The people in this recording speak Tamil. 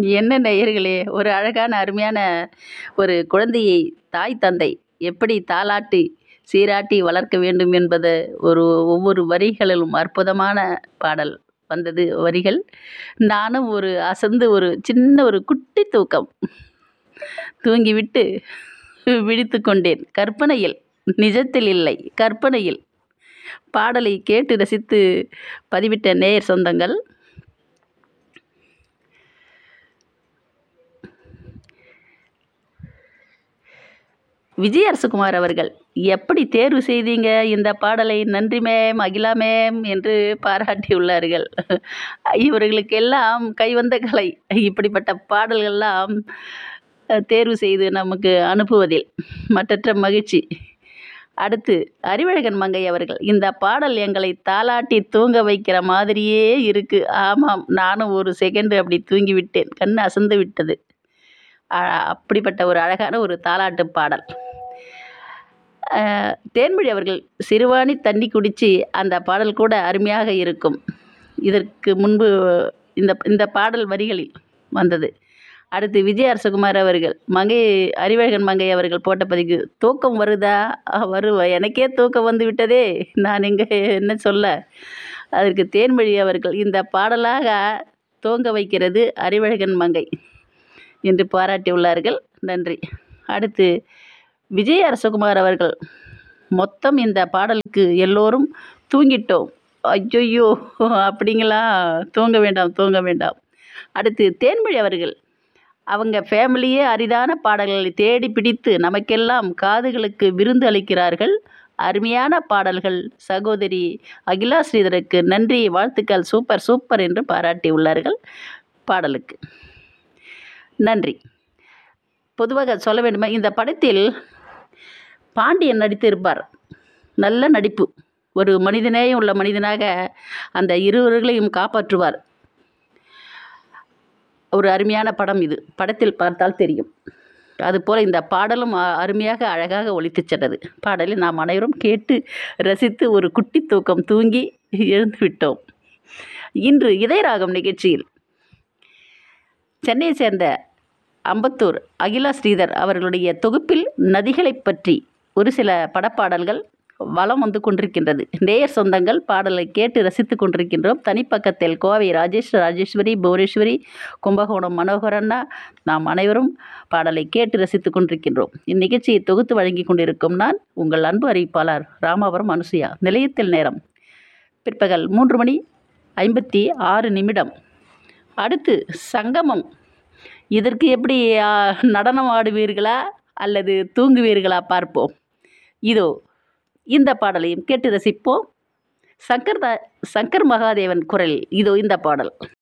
என்ன நேயர்களே! ஒரு அழகான, அருமையான ஒரு குழந்தையை தாய், தந்தை எப்படி தாலாட்டி, சீராட்டி வளர்க்க வேண்டும் என்பத ஒவ்வொரு வரிகளிலும் அற்புதமான பாடல் வந்தது வரிகள். நானும் ஒரு அசந்து ஒரு சின்ன ஒரு குட்டி தூக்கம் தூங்கிவிட்டு விழித்துக் கொண்டேன். கற்பனையில், நிஜத்தில் இல்லை, கற்பனையில். பாடலை கேட்டு ரசித்து பதிவிட்ட நேயர் சொந்தங்கள் விஜய் அரசகுமார் அவர்கள் எப்படி தேர்வு செய்தீங்க இந்த பாடலை? நன்றி மேம், அகிலா மேம் என்று பாராட்டியுள்ளார்கள். இவர்களுக்கெல்லாம் கைவந்த கலை. இப்படிப்பட்ட பாடல்கள்லாம் தேர்வு செய்து நமக்கு அனுப்புவதில் மற்றற்ற மகிழ்ச்சி. அடுத்து அறிவழகன் மங்கை அவர்கள், இந்த பாடல் எங்களை தாலாட்டி தூங்க வைக்கிற மாதிரியே இருக்கு. ஆமாம், நானும் ஒரு செகண்ட் அப்படி தூங்கிவிட்டேன். கண் அசந்து விட்டது. அப்படிப்பட்ட ஒரு அழகான ஒரு தாலாட்டு பாடல். தேன்மொழி அவர்கள், சிறுவாணி தண்ணி குடிச்சு அந்த பாடல் கூட அருமையாக இருக்கும். இதற்கு முன்பு இந்த பாடல் வரிகளில் வந்தது. அடுத்து விஜய் அரசகுமார் அவர்கள், அறிவழகன் மங்கை அவர்கள் போட்ட பதிவு, தூக்கம் வருதா? எனக்கே தூக்கம் வந்து விட்டதே, நான் என்ன சொல்ல. அதற்கு தேன்மொழி அவர்கள், இந்த பாடலாக தூங்க வைக்கிறது அறிவழகன் மங்கை என்று பாராட்டியுள்ளார்கள். நன்றி. அடுத்து விஜய் அரசகுமார் அவர்கள், மொத்தம் இந்த பாடலுக்கு எல்லோரும் தூங்கிட்டோம். ஐயோ, அப்படிங்களா? தூங்க வேண்டாம், தூங்க வேண்டாம். அடுத்து தேன்மொழி அவர்கள், அவங்க ஃபேமிலியே அரிதான பாடல்களை தேடி பிடித்து நமக்கெல்லாம் காதுகளுக்கு விருந்து அளிக்கிறார்கள். அருமையான பாடல்கள். சகோதரி அகிலா ஸ்ரீதருக்கு நன்றி, வாழ்த்துக்கள், சூப்பர் சூப்பர் என்று பாராட்டியுள்ளார்கள். பாடலுக்கு நன்றி. பொதுவாக சொல்ல வேண்டுமா, இந்த படத்தில் பாண்டியன் நடித்திருப்பார். நல்ல நடிப்பு. ஒரு மனிதனேயும் உள்ள மனிதனாக அந்த இருவர்களையும் காப்பாற்றுவார். ஒரு அருமையான படம் இது. படத்தில் பார்த்தால் தெரியும். அதுபோல் இந்த பாடலும் அருமையாக அழகாக ஒலித்து சென்றது. பாடலை நாம் அனைவரும் கேட்டு ரசித்து ஒரு குட்டி தூக்கம் தூங்கி எழுந்து விட்டோம். இன்று இதயராகம் நிகழ்ச்சியில் சென்னையை சேர்ந்த அம்பத்தூர் அகிலா ஸ்ரீதர் அவர்களுடைய தொகுப்பில் நதிகளை பற்றி ஒரு சில படப்பாடல்கள் வலம் வந்து கொண்டிருக்கின்றது. நேயர் சொந்தங்கள் பாடலை கேட்டு ரசித்து கொண்டிருக்கின்றோம். தனிப்பக்கத்தில் கோவை ராஜேஸ்வரி, புவனேஸ்வரி, கும்பகோணம் மனோகரண்ணா, நாம் அனைவரும் பாடலை கேட்டு ரசித்து கொண்டிருக்கின்றோம். இந்நிகழ்ச்சியை தொகுத்து வழங்கி கொண்டிருக்கும் நான் உங்கள் அன்பு அறிவிப்பாளர் ராமாபுரம் அனுசுயா. நிலையத்தில் நேரம் பிற்பகல் 3:56. அடுத்து சங்கமம். இதற்கு எப்படி நடனம் ஆடுவீர்களா அல்லது தூங்குவீர்களா பார்ப்போம். இதோ இந்த பாடலையும் கேட்டு ரசிப்போம். சங்கர் மகாதேவன் குரலில் இதோ இந்த பாடல்.